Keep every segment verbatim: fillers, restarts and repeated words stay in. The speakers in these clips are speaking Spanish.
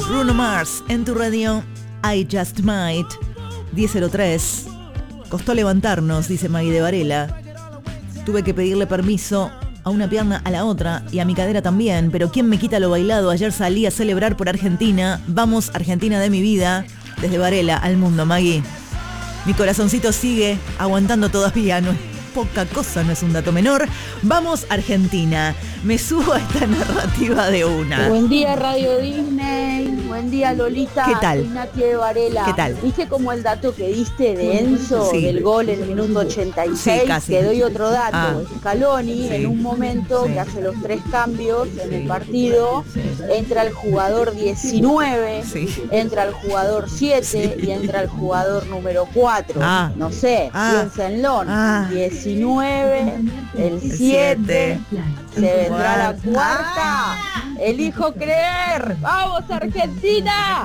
Bruno Mars en tu radio. I Just Might. diez cero tres. Costó levantarnos, dice Maggie de Varela. Tuve que pedirle permiso a una pierna a la otra y a mi cadera también, pero ¿quién me quita lo bailado? Ayer salí a celebrar por Argentina. Vamos, Argentina de mi vida. Desde Varela al mundo, Maggie. Mi corazoncito sigue aguantando todavía, no es poca cosa, no es un dato menor. Vamos, Argentina. Me subo a esta narrativa de una. Buen día, Radio Disney. Buen día, Lolita. ¿Qué tal? Soy Nati de Varela. ¿Qué tal? ¿Viste como el dato que diste de Enzo, Sí. del gol en el minuto ochenta y seis? Sí, casi. Te doy otro dato. Ah. Scaloni, Sí. en un momento Sí. que hace los tres cambios en el partido, entra el jugador diecinueve, Sí. entra el jugador siete Sí. y entra el jugador número cuatro. Ah. No sé, Ah. piénsenlo. Ah. diecinueve, el El siete, se vendrá la Cuarta. cuarta. Elijo creer. ¡Vamos, Argentina!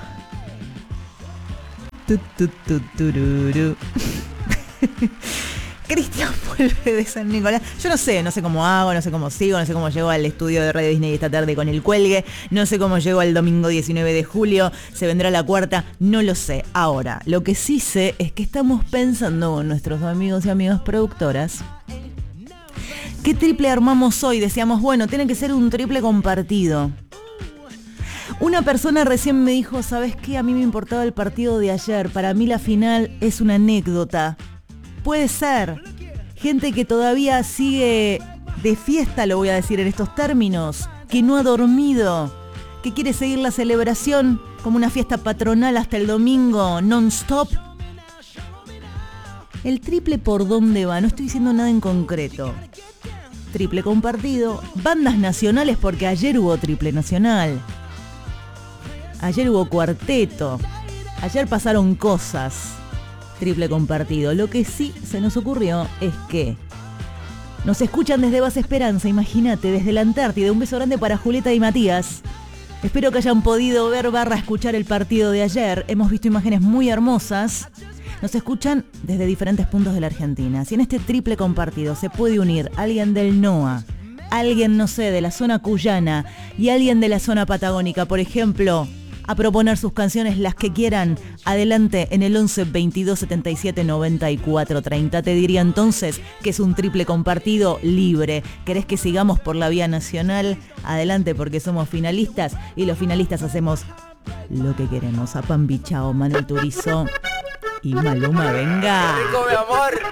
Tu, tu, tu, tururu. Cristian vuelve de San Nicolás. Yo no sé, no sé cómo hago, no sé cómo sigo, no sé cómo llego al estudio de Radio Disney esta tarde con el cuelgue, no sé cómo llego al domingo diecinueve de julio, se vendrá la cuarta, no lo sé. Ahora, lo que sí sé es que estamos pensando con nuestros amigos y amigas productoras, ¿qué triple armamos hoy? Decíamos, bueno, tiene que ser un triple compartido. Una persona recién me dijo, ¿sabes qué? A mí me importaba el partido de ayer, para mí la final es una anécdota. Puede ser. Gente que todavía sigue de fiesta, lo voy a decir en estos términos, que no ha dormido, que quiere seguir la celebración como una fiesta patronal hasta el domingo, non-stop. El triple por dónde va, no estoy diciendo nada en concreto. Triple compartido, bandas nacionales porque ayer hubo triple nacional. Ayer hubo cuarteto. Ayer pasaron cosas. Triple compartido. Lo que sí se nos ocurrió es que nos escuchan desde Base Esperanza, imagínate, desde la Antártida. Un beso grande para Julieta y Matías. Espero que hayan podido ver barra escuchar el partido de ayer. Hemos visto imágenes muy hermosas. Nos escuchan desde diferentes puntos de la Argentina. Si en este triple compartido se puede unir alguien del NOA, alguien, no sé, de la zona cuyana y alguien de la zona patagónica, por ejemplo, a proponer sus canciones, las que quieran, adelante en el once veintidós setenta y siete noventa y cuatro treinta. Te diría entonces que es un triple compartido libre. ¿Querés que sigamos por la vía nacional? Adelante, porque somos finalistas y los finalistas hacemos lo que queremos. A Pambi, chao, Manuel Turizo y Maluma, venga. ¡Qué rico, mi amor!